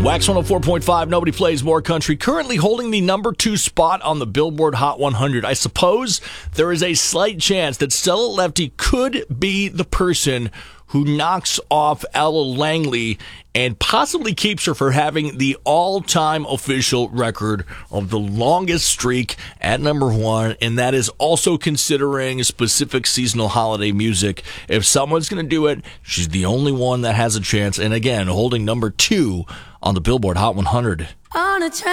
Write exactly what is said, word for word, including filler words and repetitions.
Wax one oh four point five, Nobody Plays More Country, currently holding the number two spot on the Billboard Hot one hundred. I suppose there is a slight chance that Stella Lefty could be the person who knocks off Ella Langley and possibly keeps her for having the all-time official record of the longest streak at number one, and that is also considering specific seasonal holiday music. If someone's going to do it, she's the only one that has a chance, and again, holding number two on the Billboard Hot one hundred. On a